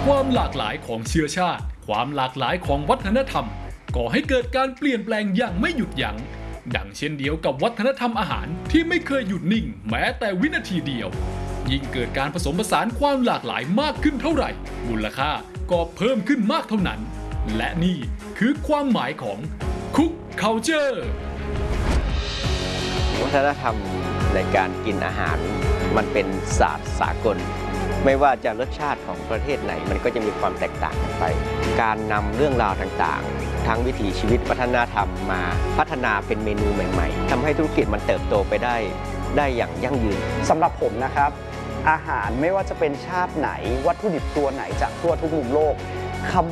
ความหลากหลายของเชื้อชาติความหลากหลายของวัฒนธรรมก่อให้เกิดการเปลี่ยนแปลงอย่างไม่หยุดยัง้งดังเช่นเดียวกับวัฒนธรรมอาหารที่ไม่เคยหยุดนิ่งแม้แต่วินาทีเดียวยิ่งเกิดการผสมผสานความหลากหลายมากขึ้นเท่าไหร่มูลค่าก็เพิ่มขึ้นมากเท่านั้นและนี่คือความหมายของคุกคัลเจอร์วัฒนธรรมในการกินอาหารมันเป็นศาสตร์สากลไม่ว่าจะรสชาติของประเทศไหนมันก็จะมีความแตกต่างกันไปการนำเรื่องราวต่างๆทั้งวิถีชีวิตวัฒนธรรมมาพัฒนาเป็นเมนูใหม่ๆทำให้ธุรกิจมันเติบโตไปได้อย่างยั่งยืนสำหรับผมนะครับอาหารไม่ว่าจะเป็นชาติไหนวัตถุดิบตัวไหนจากทั่วทุกมุมโลกคำ